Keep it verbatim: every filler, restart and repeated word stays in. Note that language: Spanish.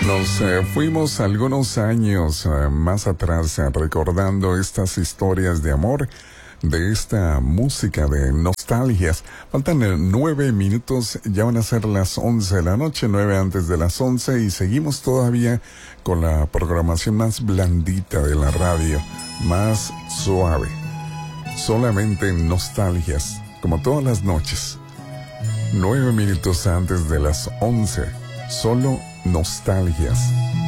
Nos eh, fuimos algunos años eh, más atrás eh, recordando estas historias de amor, de esta música de nostalgias. Faltan eh, nueve minutos, ya van a ser las once de la noche, nueve antes de las once, y seguimos todavía con la programación más blandita de la radio, más suave. Solamente nostalgias, como todas las noches. Nueve minutos antes de las once, solo nostalgias.